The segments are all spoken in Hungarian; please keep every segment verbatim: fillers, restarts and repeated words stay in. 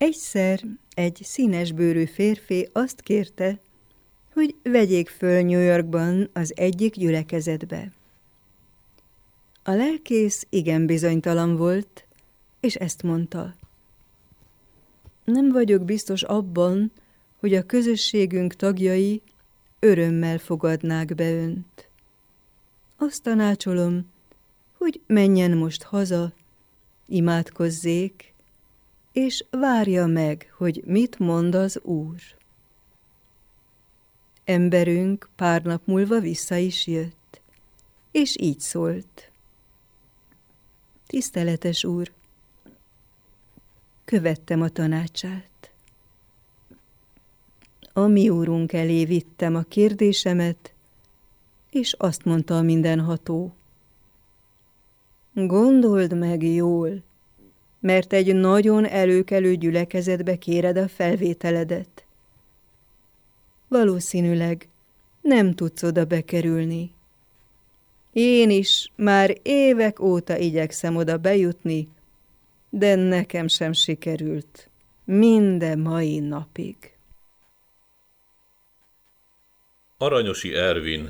Egyszer egy színesbőrű férfi azt kérte, hogy vegyék föl New Yorkban az egyik gyülekezetbe. A lelkész igen bizonytalan volt, és ezt mondta: nem vagyok biztos abban, hogy a közösségünk tagjai örömmel fogadnák be önt. Azt tanácsolom, hogy menjen most haza, imádkozzék, és várja meg, hogy mit mond az Úr. Emberünk pár nap múlva vissza is jött, és így szólt: tiszteletes Úr, követtem a tanácsát. A mi Úrunk elé vittem a kérdésemet, és azt mondta a mindenható: gondold meg jól, mert egy nagyon előkelő gyülekezetbe kéred a felvételedet. Valószínűleg nem tudsz oda bekerülni. Én is már évek óta igyekszem oda bejutni, de nekem sem sikerült, minden mai napig. Aranyosi Ervin,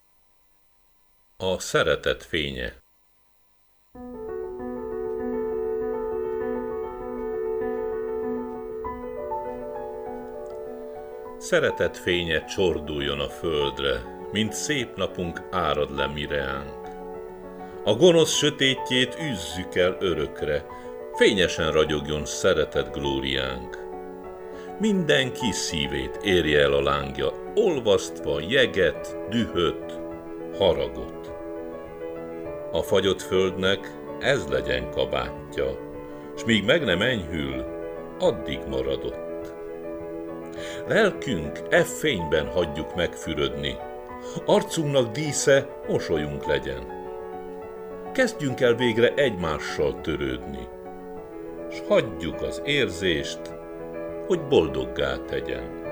a szeretet fénye. Szeretet fénye csorduljon a földre, mint szép napunk árad le mireánk. A gonosz sötétjét űzzük el örökre, fényesen ragyogjon szeretet glóriánk. Mindenki szívét érje el a lángja, olvasztva jeget, dühöt, haragot. A fagyott földnek ez legyen kabátja, s míg meg nem enyhül, addig maradott. Lelkünk e fényben hagyjuk megfürödni, arcunknak dísze mosolyunk legyen. Kezdjünk el végre egymással törődni, s hagyjuk az érzést, hogy boldoggá tegyen.